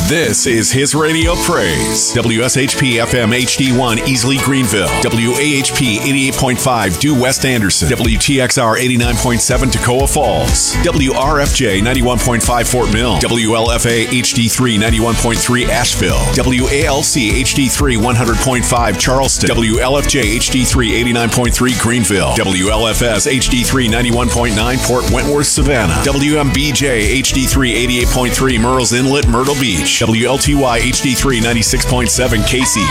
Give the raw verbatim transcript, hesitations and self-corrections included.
This is His Radio Praise. W S H P F M H D one Easley Greenville. W A H P eighty-eight point five Due West Anderson. W T X R eighty-nine point seven Toccoa Falls. W R F J ninety-one point five Fort Mill. W L F A H D three ninety-one point three Asheville. W A L C H D three one hundred point five Charleston. W L F J H D three eighty-nine point three Greenville. W L F S H D three ninety-one point nine Port Wentworth, Savannah. W M B J H D three eighty-eight point three Murrells Inlet, Myrtle Beach. W L T Y H D three ninety-six point seven Casey.